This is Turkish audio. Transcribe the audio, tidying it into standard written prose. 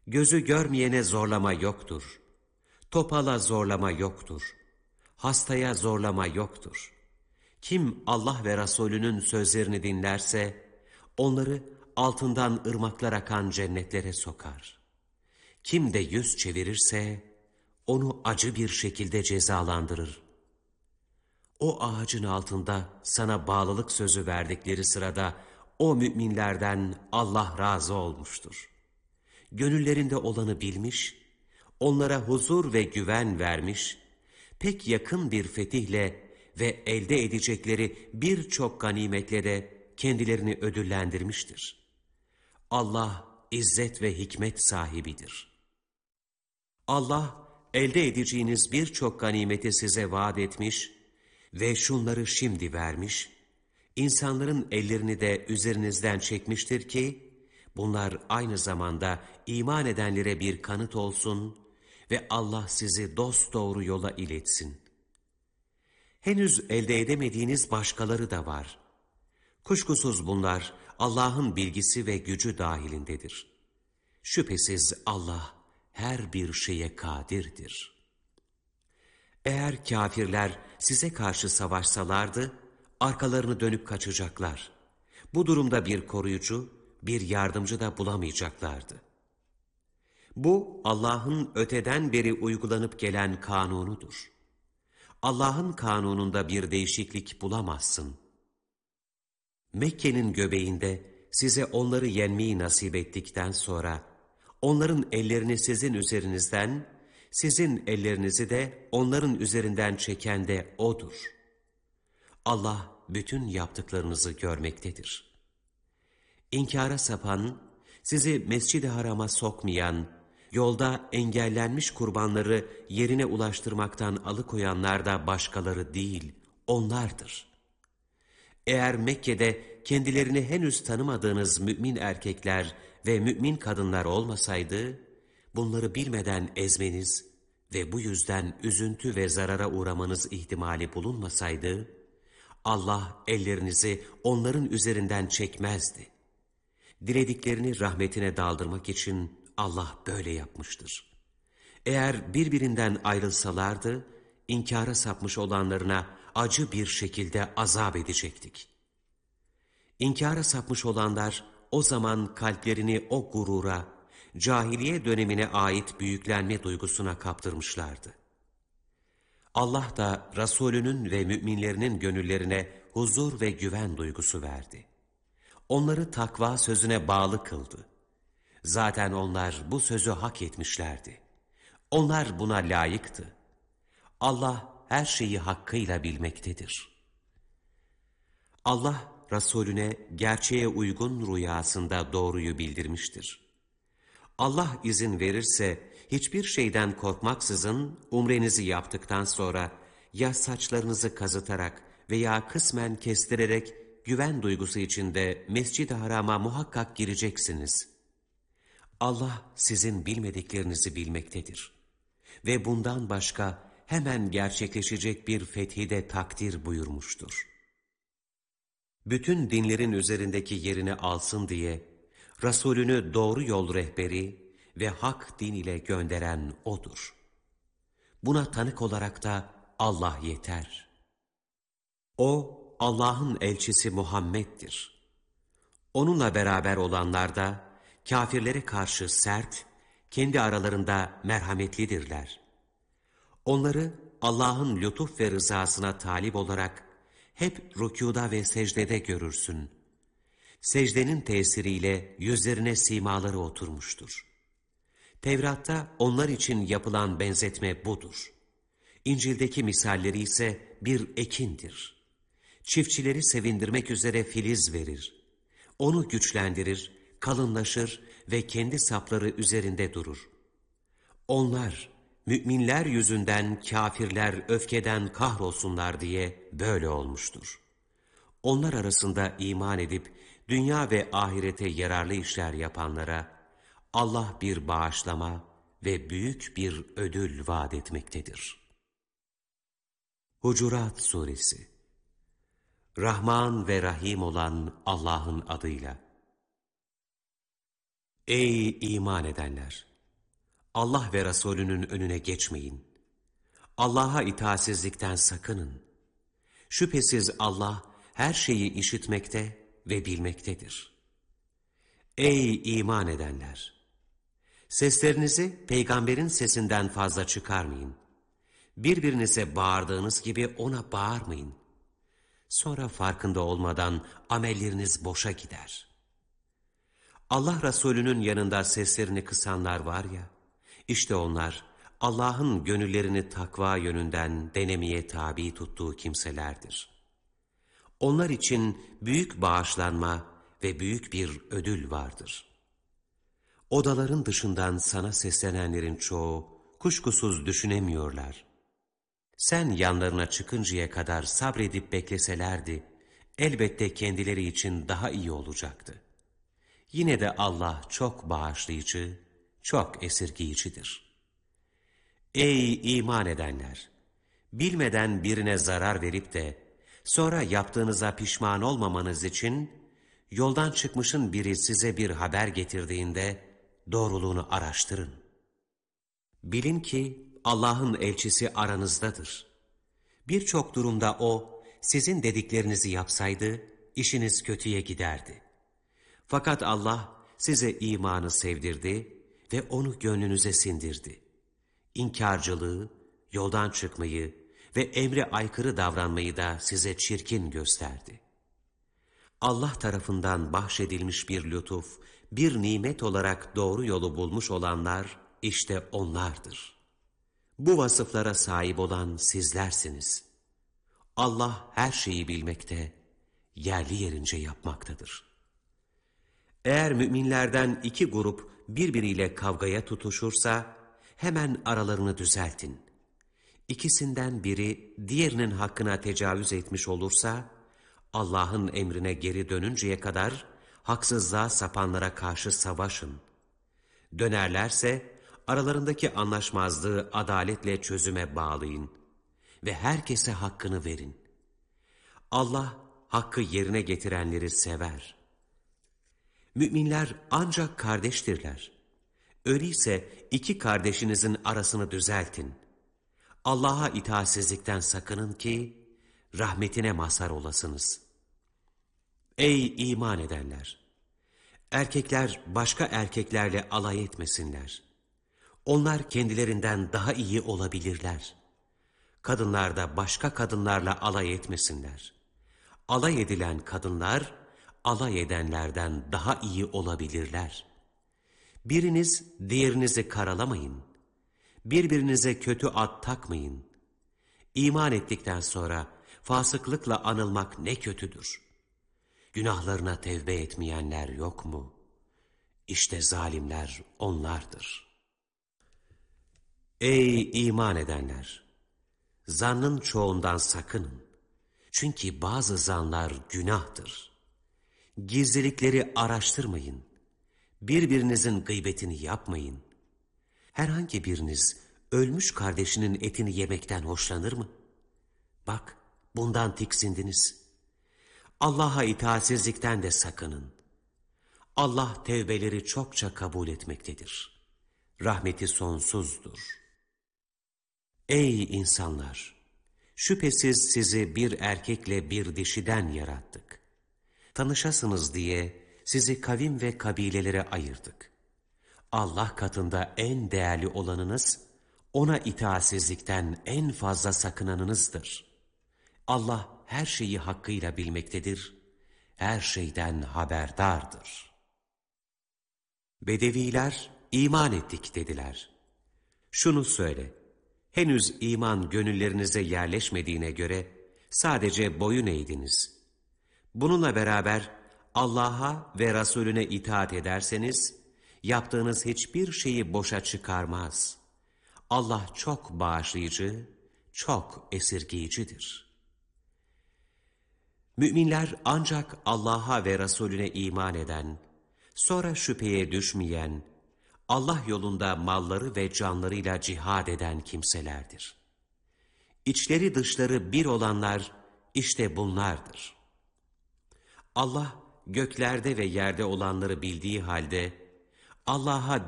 Gözü görmeyene zorlama yoktur. Topala zorlama yoktur. Hastaya zorlama yoktur. Kim Allah ve Resulünün sözlerini dinlerse, onları altından ırmaklar akan cennetlere sokar. Kim de yüz çevirirse, onu acı bir şekilde cezalandırır. O ağacın altında sana bağlılık sözü verdikleri sırada, o müminlerden Allah razı olmuştur. Gönüllerinde olanı bilmiş, onlara huzur ve güven vermiş, pek yakın bir fetihle ve elde edecekleri birçok ganimetle de kendilerini ödüllendirmiştir. Allah izzet ve hikmet sahibidir. Allah elde edeceğiniz birçok ganimeti size vaat etmiş ve şunları şimdi vermiş, insanların ellerini de üzerinizden çekmiştir ki, bunlar aynı zamanda iman edenlere bir kanıt olsun ve Allah sizi dosdoğru yola iletsin. Henüz elde edemediğiniz başkaları da var. Kuşkusuz bunlar Allah'ın bilgisi ve gücü dahilindedir. Şüphesiz Allah her bir şeye kadirdir. Eğer kâfirler size karşı savaşsalardı, arkalarını dönüp kaçacaklar. Bu durumda bir koruyucu, bir yardımcı da bulamayacaklardı. Bu Allah'ın öteden beri uygulanıp gelen kanunudur. Allah'ın kanununda bir değişiklik bulamazsın. Mekke'nin göbeğinde size onları yenmeyi nasip ettikten sonra, onların ellerini sizin üzerinizden, sizin ellerinizi de onların üzerinden çeken de O'dur. Allah bütün yaptıklarınızı görmektedir. İnkara sapan, sizi Mescid-i Haram'a sokmayan, yolda engellenmiş kurbanları yerine ulaştırmaktan alıkoyanlar da başkaları değil, onlardır. Eğer Mekke'de kendilerini henüz tanımadığınız mümin erkekler ve mümin kadınlar olmasaydı, bunları bilmeden ezmeniz ve bu yüzden üzüntü ve zarara uğramanız ihtimali bulunmasaydı, Allah ellerinizi onların üzerinden çekmezdi. Dilediklerini rahmetine daldırmak için Allah böyle yapmıştır. Eğer birbirinden ayrılsalardı, inkara sapmış olanlarına acı bir şekilde azap edecektik. İnkara sapmış olanlar o zaman kalplerini o gurura, cahiliye dönemine ait büyüklenme duygusuna kaptırmışlardı. Allah da Resulünün ve müminlerinin gönüllerine huzur ve güven duygusu verdi. Onları takva sözüne bağlı kıldı. Zaten onlar bu sözü hak etmişlerdi. Onlar buna layıktı. Allah her şeyi hakkıyla bilmektedir. Allah Resulüne gerçeğe uygun rüyasında doğruyu bildirmiştir. Allah izin verirse hiçbir şeyden korkmaksızın umrenizi yaptıktan sonra ya saçlarınızı kazıtarak veya kısmen kestirerek güven duygusu içinde Mescid-i Haram'a muhakkak gireceksiniz. Allah sizin bilmediklerinizi bilmektedir. Ve bundan başka hemen gerçekleşecek bir fethi de takdir buyurmuştur. Bütün dinlerin üzerindeki yerini alsın diye Resulünü doğru yol rehberi ve hak din ile gönderen O'dur. Buna tanık olarak da Allah yeter. O Allah'ın elçisi Muhammed'dir. Onunla beraber olanlar da kâfirlere karşı sert, kendi aralarında merhametlidirler. Onları Allah'ın lütuf ve rızasına talip olarak hep rükûda ve secdede görürsün. Secdenin tesiriyle yüzlerine simaları oturmuştur. Tevrat'ta onlar için yapılan benzetme budur. İncil'deki misalleri ise bir ekindir. Çiftçileri sevindirmek üzere filiz verir. Onu güçlendirir, kalınlaşır ve kendi sapları üzerinde durur. Onlar, müminler yüzünden kâfirler öfkeden kahrolsunlar diye böyle olmuştur. Onlar arasında iman edip dünya ve ahirete yararlı işler yapanlara Allah bir bağışlama ve büyük bir ödül vaat etmektedir. Hucurat Suresi. Rahman ve Rahim olan Allah'ın adıyla. Ey iman edenler! Allah ve Resulünün önüne geçmeyin. Allah'a itaatsizlikten sakının. Şüphesiz Allah her şeyi işitmekte ve bilmektedir. Ey iman edenler! Seslerinizi peygamberin sesinden fazla çıkarmayın. Birbirinize bağırdığınız gibi ona bağırmayın. Sonra farkında olmadan amelleriniz boşa gider. Allah Resulü'nün yanında seslerini kısanlar var ya, işte onlar Allah'ın gönüllerini takva yönünden denemeye tabi tuttuğu kimselerdir. Onlar için büyük bağışlanma ve büyük bir ödül vardır. Odaların dışından sana seslenenlerin çoğu kuşkusuz düşünemiyorlar. Sen yanlarına çıkıncaya kadar sabredip bekleselerdi, elbette kendileri için daha iyi olacaktı. Yine de Allah çok bağışlayıcı, çok esirgeyicidir. Ey iman edenler! Bilmeden birine zarar verip de sonra yaptığınıza pişman olmamanız için yoldan çıkmışın biri size bir haber getirdiğinde doğruluğunu araştırın. Bilin ki Allah'ın elçisi aranızdadır. Birçok durumda O sizin dediklerinizi yapsaydı işiniz kötüye giderdi. Fakat Allah size imanı sevdirdi ve onu gönlünüze sindirdi. İnkarcılığı, yoldan çıkmayı ve emre aykırı davranmayı da size çirkin gösterdi. Allah tarafından bahşedilmiş bir lütuf, bir nimet olarak doğru yolu bulmuş olanlar işte onlardır. Bu vasıflara sahip olan sizlersiniz. Allah her şeyi bilmekte, yerli yerince yapmaktadır. Eğer müminlerden iki grup birbiriyle kavgaya tutuşursa, hemen aralarını düzeltin. İkisinden biri diğerinin hakkına tecavüz etmiş olursa, Allah'ın emrine geri dönünceye kadar haksızlığa sapanlara karşı savaşın. Dönerlerse aralarındaki anlaşmazlığı adaletle çözüme bağlayın ve herkese hakkını verin. Allah hakkı yerine getirenleri sever. Müminler ancak kardeştirler. Öyleyse iki kardeşinizin arasını düzeltin. Allah'a itaatsizlikten sakının ki rahmetine mazhar olasınız. Ey iman edenler! Erkekler başka erkeklerle alay etmesinler. Onlar kendilerinden daha iyi olabilirler. Kadınlar da başka kadınlarla alay etmesinler. Alay edilen kadınlar, alay edenlerden daha iyi olabilirler. Biriniz diğerinizi karalamayın. Birbirinize kötü ad takmayın. İman ettikten sonra fasıklıkla anılmak ne kötüdür. Günahlarına tevbe etmeyenler yok mu? İşte zalimler onlardır. Ey iman edenler! Zannın çoğundan sakının. Çünkü bazı zanlar günahtır. Gizlilikleri araştırmayın. Birbirinizin gıybetini yapmayın. Herhangi biriniz ölmüş kardeşinin etini yemekten hoşlanır mı? Bak, bundan tiksindiniz. Allah'a itaatsizlikten de sakının. Allah tevbeleri çokça kabul etmektedir. Rahmeti sonsuzdur. Ey insanlar! Şüphesiz sizi bir erkekle bir dişiden yarattık. Tanışasınız diye sizi kavim ve kabilelere ayırdık. Allah katında en değerli olanınız, ona itaatsizlikten en fazla sakınanınızdır. Allah her şeyi hakkıyla bilmektedir, her şeyden haberdardır. Bedeviler iman ettik dediler. Şunu söyle, henüz iman gönüllerinize yerleşmediğine göre sadece boyun eğdiniz. Bununla beraber Allah'a ve Resulüne itaat ederseniz, yaptığınız hiçbir şeyi boşa çıkarmaz. Allah çok bağışlayıcı, çok esirgeyicidir. Müminler ancak Allah'a ve Resulüne iman eden, sonra şüpheye düşmeyen, Allah yolunda malları ve canlarıyla cihad eden kimselerdir. İçleri dışları bir olanlar işte bunlardır. Allah göklerde ve yerde olanları bildiği halde Allah'a